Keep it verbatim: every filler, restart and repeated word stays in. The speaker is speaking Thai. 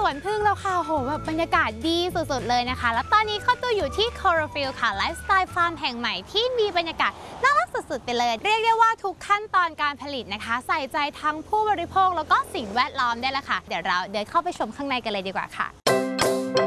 วนพึ่งแล้วค่ะโหแบบบรรยากาศดีสุดๆเลยนะคะแล้วตอนนี้เข้าตัวอยู่ที่ Chlorophyll ค่ะไลฟ์สไตล์ฟาร์มแห่งใหม่ที่มีบรรยากาศน่ารักสุดๆไปเลยเรียกได้ว่าทุกขั้นตอนการผลิตนะคะใส่ใจทั้งผู้บริโภคแล้วก็สิ่งแวดล้อมได้แล้วค่ะเดี๋ยวเราเดินเข้าไปชมข้างในกันเลยดีกว่าค่ะ